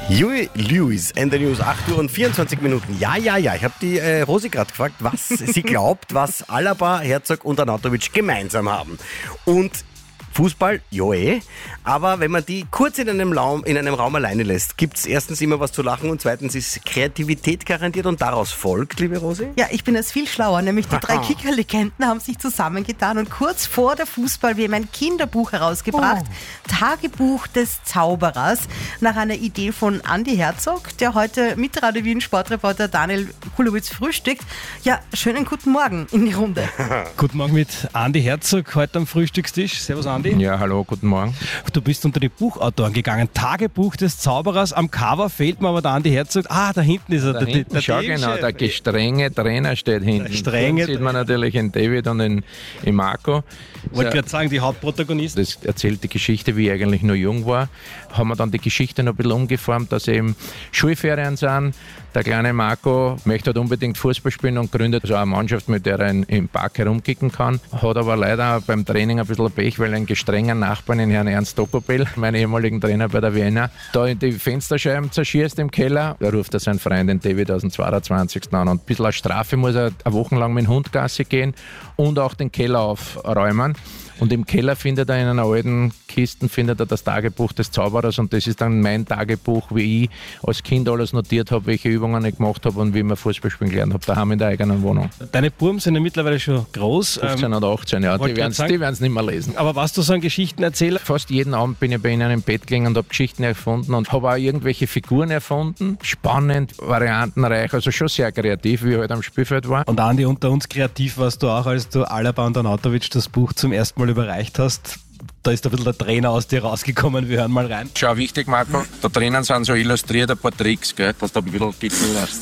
Huey Lewis in the News, 8 Uhr und 24 Minuten. Ja. Ich habe die Rosi gerade gefragt, was sie glaubt, was Alaba, Herzog und Arnautovic gemeinsam haben. Und Fußball, aber wenn man die kurz in einem Raum alleine lässt, gibt es erstens immer was zu lachen und zweitens ist Kreativität garantiert und daraus folgt, liebe Rosi? Ja, ich bin jetzt viel schlauer, nämlich die 3 Kicker-Legenden haben sich zusammengetan und kurz vor der Fußball-WM ein Kinderbuch herausgebracht, Tagebuch des Zauberers, nach einer Idee von Andi Herzog, der heute mit Radio Wien Sportreporter Daniel Kulowitz frühstückt. Ja, schönen guten Morgen in die Runde. Guten Morgen mit Andi Herzog heute am Frühstückstisch. Servus Andi. Ja, hallo, guten Morgen. Du bist unter die Buchautoren gegangen. Tagebuch des Zauberers. Am Cover fehlt mir aber der Andi Herzog. Da hinten ist er. Der Schau genau, der gestrenge Trainer steht hinten. Der strenge. Da sieht man natürlich in David und in Marco. Ich wollte gerade sagen, die Hauptprotagonisten. Das erzählt die Geschichte, wie ich eigentlich nur jung war. Haben wir dann die Geschichte noch ein bisschen umgeformt, dass eben Schulferien sind. Der kleine Marco möchte halt unbedingt Fußball spielen und gründet so eine Mannschaft, mit der er im Park herumkicken kann. Hat aber leider beim Training ein bisschen Pech, weil ein gestrenger Nachbarn, den Herrn Ernst Dokopel, meinen ehemaligen Trainer bei der Vienna, da in die Fensterscheiben zerschießt im Keller. Da ruft er seinen Freund, den David, aus dem 22. an. Und ein bisschen als Strafe muss er eine Woche lang mit dem Hund Gassi gehen und auch den Keller aufräumen. Und im Keller findet er in einer alten Kiste das Tagebuch des Zauberers und das ist dann mein Tagebuch, wie ich als Kind alles notiert habe, welche Übungen ich gemacht habe und wie ich Fußball spielen gelernt habe, daheim in der eigenen Wohnung. Deine Buben sind ja mittlerweile schon groß. 15 oder 18, ja, die werden es nicht mehr lesen. Aber warst du so ein Geschichtenerzähler? Fast jeden Abend bin ich bei ihnen im Bett gelegen und habe Geschichten erfunden und habe auch irgendwelche Figuren erfunden. Spannend, variantenreich, also schon sehr kreativ, wie ich halt am Spielfeld war. Und Andi, unter uns kreativ warst du auch, als du Alaba und Arnautovic das Buch zum ersten Mal überreicht hast. Da ist ein bisschen der Trainer aus dir rausgekommen. Wir hören mal rein. Schau, wichtig, Marco, da drinnen sind so illustriert ein paar Tricks, gell, dass du ein bisschen Gittel lässt.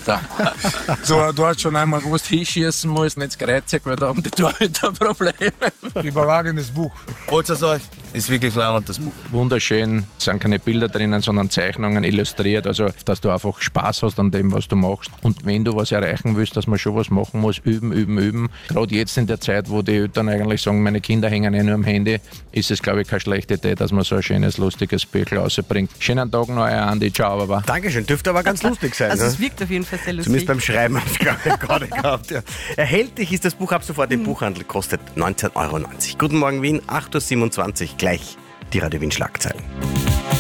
Du hast schon einmal gewusst, hinschießen musst, nicht das Kreuzig, weil da haben die Torhüter Probleme. Überragendes Buch. Holt's es euch? Ist wirklich leibend, das Buch. Wunderschön, es sind keine Bilder drinnen, sondern Zeichnungen illustriert, also dass du einfach Spaß hast an dem, was du machst. Und wenn du was erreichen willst, dass man schon was machen muss, üben. Gerade jetzt in der Zeit, wo die Eltern eigentlich sagen, meine Kinder hängen nur am Handy, ist es, glaube ich, keine schlechte Idee, dass man so ein schönes, lustiges Büchlein rausbringt. Schönen Tag noch, Andi. Ciao, Baba. Dankeschön, dürfte aber ganz lustig sein. Also es wirkt auf jeden Fall sehr lustig. Zumindest beim Schreiben habe ich gerade gehabt. Ja. Erhältlich ist das Buch ab sofort im Buchhandel, kostet 19,90 €. Guten Morgen Wien, 8.27 Uhr, gleich die Radio Wien Schlagzeilen.